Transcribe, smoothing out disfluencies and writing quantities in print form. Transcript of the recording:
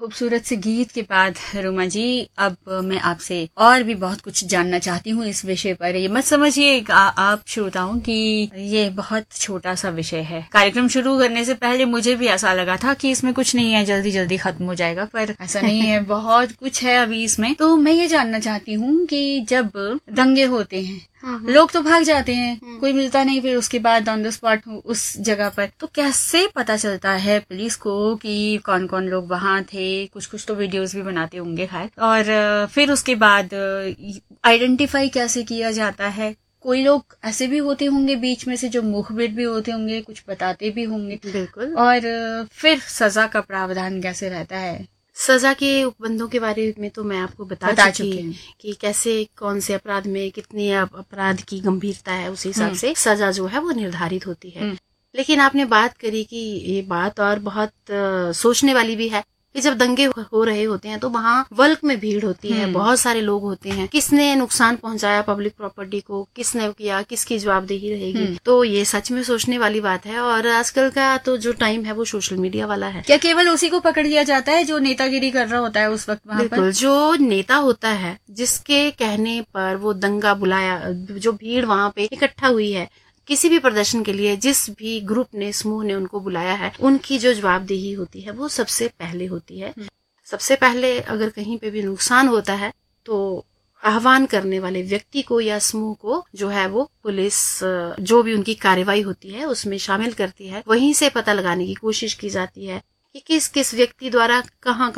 खूबसूरत से गीत के बाद रुमा जी, अब मैं आपसे और भी बहुत कुछ जानना चाहती हूँ इस विषय पर। ये मत समझिए आप श्रोताओं कि ये बहुत छोटा सा विषय है। कार्यक्रम शुरू करने से पहले मुझे भी ऐसा लगा था कि इसमें कुछ नहीं है, जल्दी जल्दी खत्म हो जाएगा, पर ऐसा नहीं है, बहुत कुछ है अभी इसमें। तो मैं ये जानना चाहती हूँ कि जब दंगे होते हैं लोग तो भाग जाते हैं, कोई मिलता नहीं फिर उसके बाद ऑन द स्पॉट उस जगह पर, तो कैसे पता चलता है पुलिस को कि कौन कौन लोग वहां थे? कुछ कुछ तो वीडियोस भी बनाते होंगे खैर, और फिर उसके बाद आइडेंटिफाई कैसे किया जाता है? कोई लोग ऐसे भी होते होंगे बीच में से जो मुखबिर भी होते होंगे, कुछ बताते भी होंगे। बिल्कुल। और फिर सजा का प्रावधान कैसे रहता है? सजा के उपबंधों के बारे में तो मैं आपको बता चुकी हूँ कि कैसे कौन से अपराध में कितने अपराध की गंभीरता है, उस हिसाब से सजा जो है वो निर्धारित होती है। लेकिन आपने बात करी कि ये बात और बहुत सोचने वाली भी है कि जब दंगे हो रहे होते हैं तो वहाँ वल्क में भीड़ होती है, बहुत सारे लोग होते हैं, किसने नुकसान पहुंचाया पब्लिक प्रॉपर्टी को, किसने किया, किसकी जवाबदेही रहेगी। तो ये सच में सोचने वाली बात है। और आजकल का तो जो टाइम है वो सोशल मीडिया वाला है। क्या केवल उसी को पकड़ लिया जाता है जो नेतागिरी कर रहा होता है उस वक्त वहाँ पर? बिल्कुल, जो नेता होता है जिसके कहने पर वो दंगा बुलाया, जो भीड़ वहाँ पे इकट्ठा हुई है किसी भी प्रदर्शन के लिए, जिस भी ग्रुप ने, समूह ने उनको बुलाया है, उनकी जो जवाबदेही होती है वो सबसे पहले होती है। सबसे पहले अगर कहीं पे भी नुकसान होता है तो आह्वान करने वाले व्यक्ति को या समूह को जो है वो पुलिस जो भी उनकी कार्रवाई होती है उसमें शामिल करती है। वहीं से पता लगाने की कोशिश की जाती है कि किस किस व्यक्ति द्वारा कहाँ